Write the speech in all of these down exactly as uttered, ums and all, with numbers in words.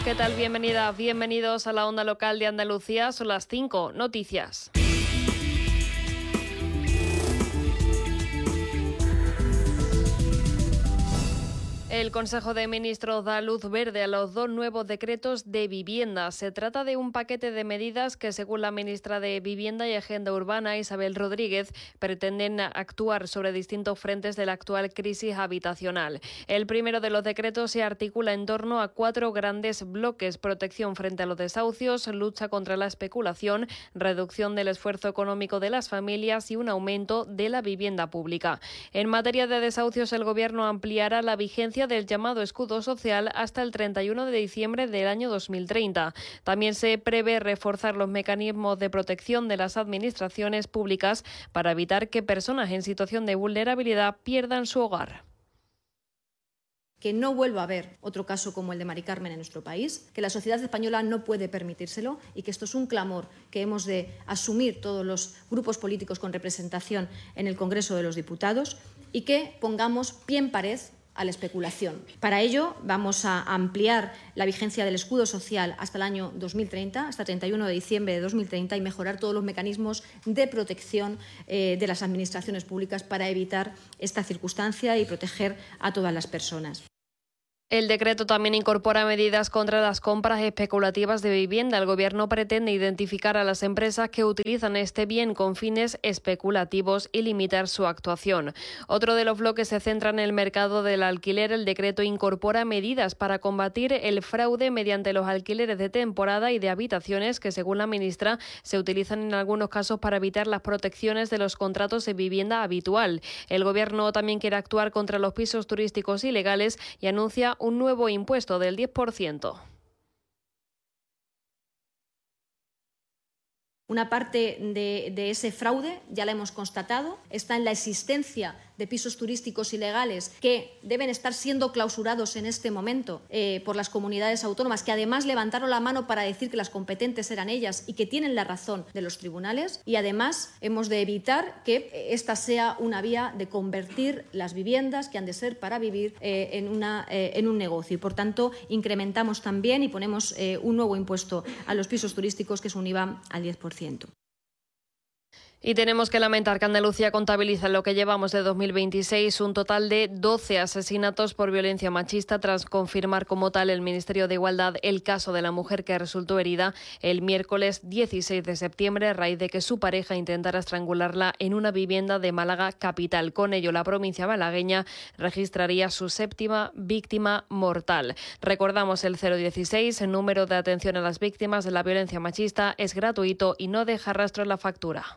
¿qué tal? Bienvenida, bienvenidos a la onda local de Andalucía. Son las cinco noticias. El Consejo de Ministros da luz verde a los dos nuevos decretos de vivienda. Se trata de un paquete de medidas que, según la ministra de Vivienda y Agenda Urbana, Isabel Rodríguez, pretenden actuar sobre distintos frentes de la actual crisis habitacional. El primero de los decretos se articula en torno a cuatro grandes bloques: protección frente a los desahucios, lucha contra la especulación, reducción del esfuerzo económico de las familias y un aumento de la vivienda pública. En materia de desahucios, el Gobierno ampliará la vigencia del llamado escudo social hasta el treinta y uno de diciembre del año dos mil treinta. También se prevé reforzar los mecanismos de protección de las administraciones públicas para evitar que personas en situación de vulnerabilidad pierdan su hogar. Que no vuelva a haber otro caso como el de Mari Carmen en nuestro país, que la sociedad española no puede permitírselo y que esto es un clamor que hemos de asumir todos los grupos políticos con representación en el Congreso de los Diputados, y que pongamos pie en pared a la especulación. Para ello vamos a ampliar la vigencia del escudo social hasta el año dos mil treinta, hasta el treinta y uno de diciembre de dos mil treinta, y mejorar todos los mecanismos de protección eh, de las administraciones públicas para evitar esta circunstancia y proteger a todas las personas. El decreto también incorpora medidas contra las compras especulativas de vivienda. El Gobierno pretende identificar a las empresas que utilizan este bien con fines especulativos y limitar su actuación. Otro de los bloques se centra en el mercado del alquiler. El decreto incorpora medidas para combatir el fraude mediante los alquileres de temporada y de habitaciones que, según la ministra, se utilizan en algunos casos para evitar las protecciones de los contratos de vivienda habitual. El Gobierno también quiere actuar contra los pisos turísticos ilegales y anuncia un nuevo impuesto del diez por ciento. Una parte de, de ese fraude, ya la hemos constatado, está en la existencia de pisos turísticos ilegales que deben estar siendo clausurados en este momento eh, por las comunidades autónomas, que además levantaron la mano para decir que las competentes eran ellas y que tienen la razón de los tribunales. Y además hemos de evitar que esta sea una vía de convertir las viviendas que han de ser para vivir eh, en, una, eh, en un negocio. Y por tanto incrementamos también y ponemos eh, un nuevo impuesto a los pisos turísticos, que es un I V A al diez por ciento. Y tenemos que lamentar que Andalucía contabiliza en lo que llevamos de dos mil veintiséis un total de doce asesinatos por violencia machista, tras confirmar como tal el Ministerio de Igualdad el caso de la mujer que resultó herida el miércoles dieciséis de septiembre a raíz de que su pareja intentara estrangularla en una vivienda de Málaga capital. Con ello, la provincia malagueña registraría su séptima víctima mortal. Recordamos el cero dieciséis, el número de atención a las víctimas de la violencia machista, es gratuito y no deja rastro en la factura.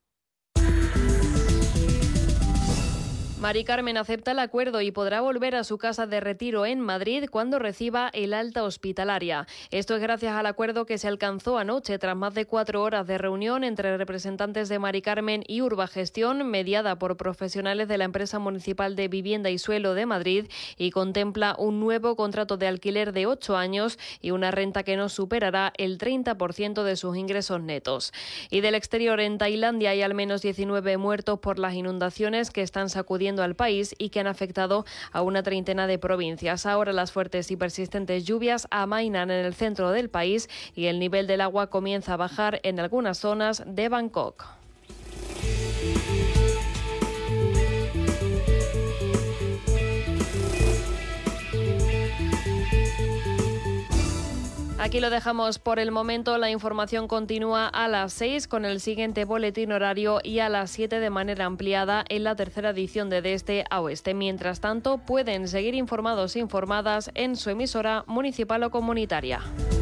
Mari Carmen acepta el acuerdo y podrá volver a su casa de retiro en Madrid cuando reciba el alta hospitalaria. Esto es gracias al acuerdo que se alcanzó anoche tras más de cuatro horas de reunión entre representantes de Mari Carmen y Urbagestión, mediada por profesionales de la empresa municipal de Vivienda y Suelo de Madrid, y contempla un nuevo contrato de alquiler de ocho años y una renta que no superará el treinta por ciento de sus ingresos netos. Y del exterior, en Tailandia hay al menos diecinueve muertos por las inundaciones que están sacudiendo al país y que han afectado a una treintena de provincias. Ahora las fuertes y persistentes lluvias amainan en el centro del país y el nivel del agua comienza a bajar en algunas zonas de Bangkok. Aquí lo dejamos por el momento. La información continúa a las seis con el siguiente boletín horario y a las siete de manera ampliada en la tercera edición de De Este a Oeste. Mientras tanto, pueden seguir informados e informadas en su emisora municipal o comunitaria.